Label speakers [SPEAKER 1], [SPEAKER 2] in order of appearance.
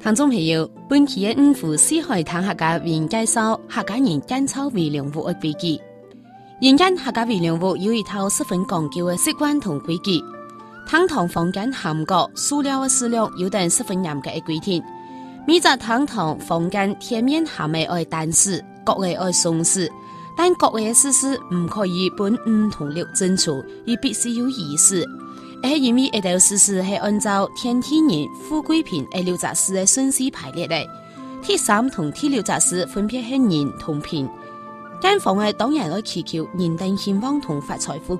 [SPEAKER 1] 聽眾朋友，本期嘅5湖四海談客家為介紹客家人間草為良物嘅規矩。人間客家為良物有一套十分講究嘅習慣同規矩。湯堂房間含角塑料嘅數量有等十分嚴格嘅規定。每隻湯堂房間貼面含嘅愛單詞，各嘅愛鬆詞，但各嘅事實唔可以本唔同六正處，而必須有意思。係因為一道事實係按照天體人富貴平六隻事嘅順序排列嘅。第3同第6隻事分別係人同平。間房嘅當然要祈求人等興旺同發財富